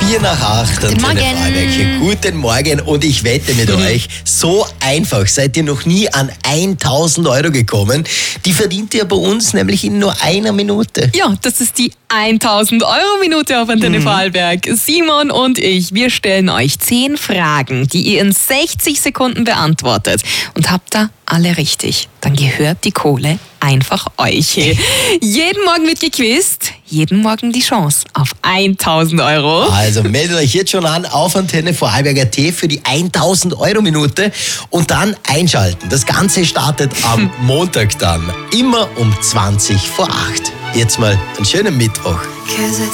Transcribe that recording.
7:04. Guten Morgen. Guten Morgen und ich wette mit euch, so einfach seid ihr noch nie an 1.000 Euro gekommen. Die verdient ihr bei uns nämlich in nur einer Minute. Ja, das ist die 1.000 Euro Minute auf Antenne Vorarlberg. Simon und ich, wir stellen euch 10 Fragen, die ihr in 60 Sekunden beantwortet. Und habt da alle richtig, dann gehört die Kohle einfach euch. Jeden Morgen wird gequizt, jeden Morgen die Chance auf 1.000 Euro. Also meldet euch jetzt schon an auf Antenne Vorarlberg.at für die 1.000 Euro Minute und dann einschalten. Das Ganze startet am Montag dann, immer um 7:20. Jetzt mal einen schönen Mittwoch. 'Cause